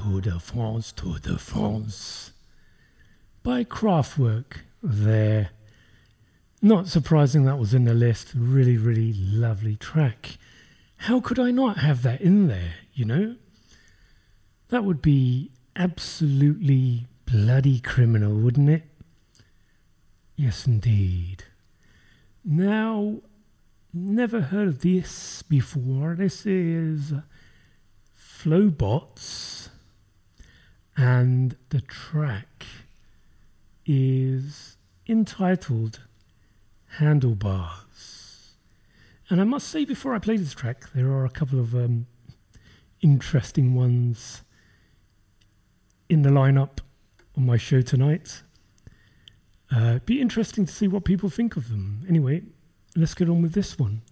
Tour de France, Tour de France by Kraftwerk there. Not surprising that was in the list. Really, really lovely track. How could I not have that in there, you know? That would be absolutely bloody criminal, wouldn't it? Yes, indeed. Now, never heard of this before. This is Flowbots, and the track is entitled Handlebars. And I must say, before I play this track, there are a couple of interesting ones in the lineup on my show tonight. Be interesting to see what people think of them. Anyway, let's get on with this one.